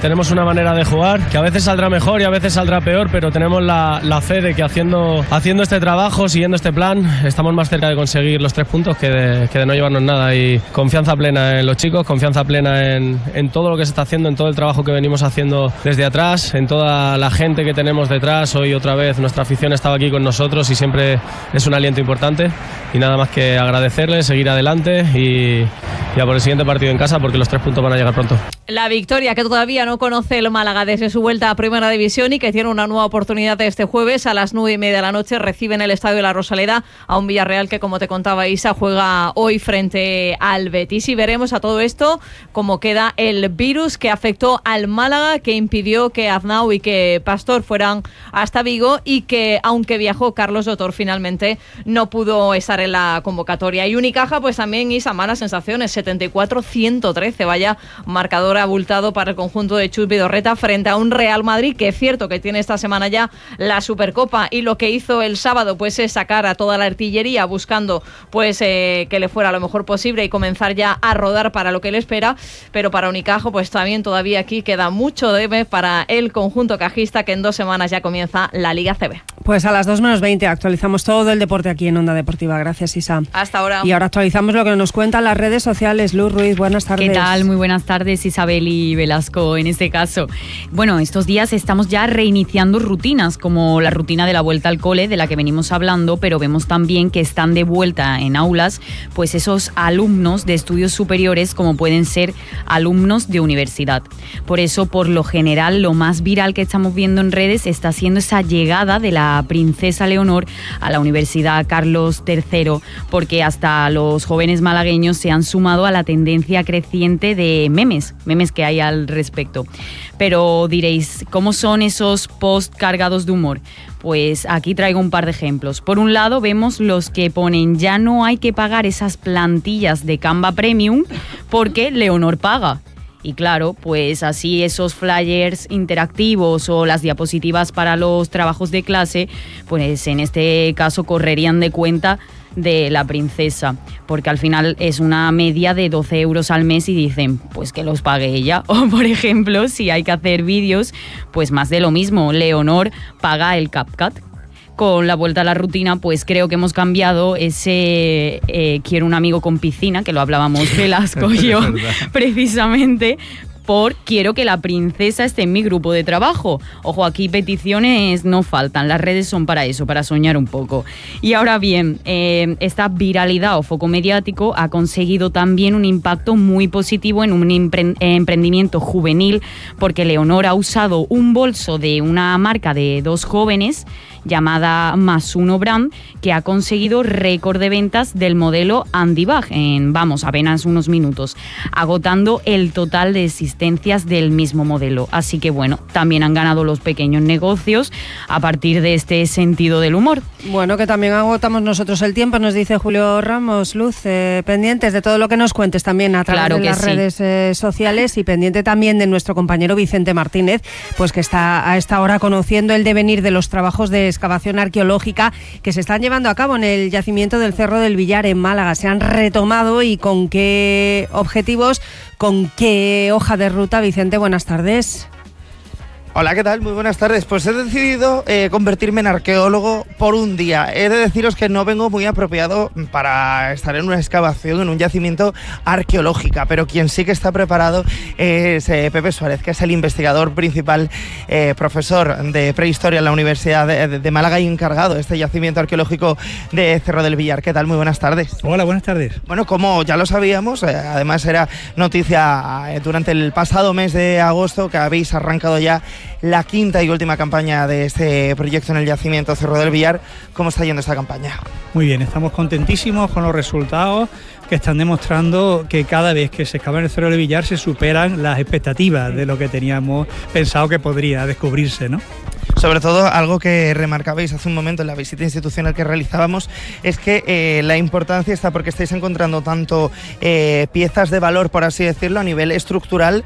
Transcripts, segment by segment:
tenemos una manera de jugar que a veces saldrá mejor y a veces saldrá peor, pero tenemos la fe de que haciendo este trabajo, siguiendo este plan, estamos más cerca de conseguir los 3 puntos que de no llevarnos nada. Y confianza plena en los chicos, confianza plena en todo lo que se está haciendo, en todo el trabajo que venimos haciendo desde atrás, en toda la gente que tenemos detrás. Hoy otra vez nuestra afición estaba aquí con nosotros y siempre es un aliento importante. Y nada más que agradecerles, seguir adelante y a por el siguiente partido en casa, porque los 3 puntos van a llegar pronto. La victoria que todavía no conoce el Málaga desde su vuelta a Primera División y que tiene una nueva oportunidad este jueves a las 9:30 de la noche. Recibe en el Estadio de la Rosaleda a un Villarreal que, como te contaba Isa, juega hoy frente al Betis. Y veremos a todo esto cómo queda el virus que afectó al Málaga, que impidió que Aznau y que Pastor fueran hasta Vigo y que, aunque viajó Carlos Dotor, finalmente no pudo estar en la convocatoria. Y Unicaja, pues también, Isa, malas sensaciones, 74-113, vaya marcador abultado para el conjunto de Chus Vidorreta frente a un Real Madrid que es cierto que tiene esta semana ya la Supercopa, y lo que hizo el sábado pues es sacar a toda la artillería buscando pues que le fuera lo mejor posible y comenzar ya a rodar para lo que le espera. Pero para Unicaja pues también todavía aquí queda mucho debe para el conjunto cajista, que en 2 semanas ya comienza la Liga CB. Pues a las 2:20 actualizamos todo el deporte aquí en Onda Deportiva. Gracias, Isa. Hasta ahora. Y ahora actualizamos lo que nos cuentan las redes sociales. Luz Ruiz, buenas tardes. ¿Qué tal? Muy buenas tardes, Isabel y Velasco en este caso. Bueno, estos días estamos ya reiniciando rutinas, como la rutina de la vuelta al cole, de la que venimos hablando, pero vemos también que están de vuelta en aulas pues esos alumnos de estudios superiores, como pueden ser alumnos de universidad. Por eso, por lo general, lo más viral que estamos viendo en redes está siendo esa llegada de la princesa Leonor a la Universidad Carlos III, porque hasta los jóvenes malagueños se han sumado a la tendencia creciente de memes que hay al respecto. Pero diréis, ¿cómo son esos posts cargados de humor? Pues aquí traigo un par de ejemplos. Por un lado vemos los que ponen: ya no hay que pagar esas plantillas de Canva Premium porque Leonor paga. Y claro, pues así esos flyers interactivos o las diapositivas para los trabajos de clase, pues en este caso correrían de cuenta de la princesa, porque al final es una media de 12 euros al mes y dicen, pues que los pague ella. O por ejemplo, si hay que hacer vídeos, pues más de lo mismo, Leonor paga el CapCut. Con la vuelta a la rutina, pues creo que hemos cambiado ese quiero un amigo con piscina, que lo hablábamos Velasco y yo precisamente, por quiero que la princesa esté en mi grupo de trabajo. Ojo, aquí peticiones no faltan, las redes son para eso, para soñar un poco. Y ahora bien, esta viralidad o foco mediático ha conseguido también un impacto muy positivo en un emprendimiento juvenil, porque Leonor ha usado un bolso de una marca de 2 jóvenes llamada Más Uno Brand, que ha conseguido récord de ventas del modelo Andy Bag en, apenas unos minutos, agotando el total de existencias del mismo modelo. Así que bueno, también han ganado los pequeños negocios a partir de este sentido del humor. Bueno, que también agotamos nosotros el tiempo, nos dice Julio Ramos. Luz, pendientes de todo lo que nos cuentes también a través de las redes sociales, y pendiente también de nuestro compañero Vicente Martínez, pues que está a esta hora conociendo el devenir de los trabajos de excavación arqueológica que se están llevando a cabo en el yacimiento del Cerro del Villar en Málaga. Se han retomado y con qué objetivos, con qué hoja de ruta. Vicente, buenas tardes. Hola, ¿qué tal? Muy buenas tardes. Pues he decidido convertirme en arqueólogo por un día. He de deciros que no vengo muy apropiado para estar en una excavación, en un yacimiento arqueológico, pero quien sí que está preparado es Pepe Suárez, que es el investigador principal, profesor de prehistoria en la Universidad de Málaga y encargado de este yacimiento arqueológico de Cerro del Villar. ¿Qué tal? Muy buenas tardes. Hola, buenas tardes. Bueno, como ya lo sabíamos, además era noticia durante el pasado mes de agosto que habéis arrancado ya la 5ª y última campaña de este proyecto en el yacimiento Cerro del Villar. ¿Cómo está yendo esta campaña? Muy bien, estamos contentísimos con los resultados que están demostrando que cada vez que se excava en el Cerro del Villar se superan las expectativas de lo que teníamos pensado que podría descubrirse, ¿no? Sobre todo, algo que remarcabais hace un momento en la visita institucional que realizábamos, es que la importancia está porque estáis encontrando tanto piezas de valor, por así decirlo, a nivel estructural,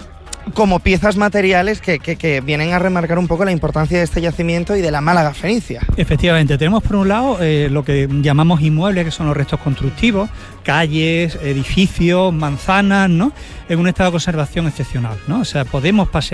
como piezas materiales que vienen a remarcar un poco la importancia de este yacimiento y de la Málaga fenicia. Efectivamente, tenemos por un lado lo que llamamos inmuebles, que son los restos constructivos, calles, edificios, manzanas, ¿no? En un estado de conservación excepcional, ¿no? O sea, podemos pasear